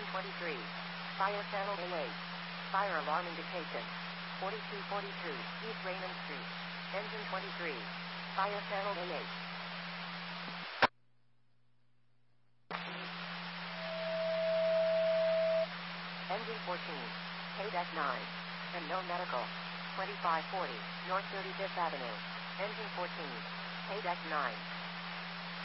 Engine 23. Fire channel A8. Fire alarm indication. 4242 East Raymond Street. Engine 23. Fire channel A8. Engine 14. K-9. And no medical. 2540 North 35th Avenue. Engine 14. K-9.